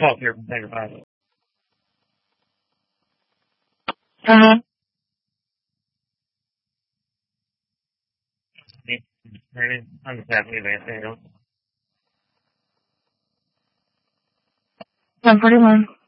Paul here from Tiger 5. I'm just happy advancing. 141.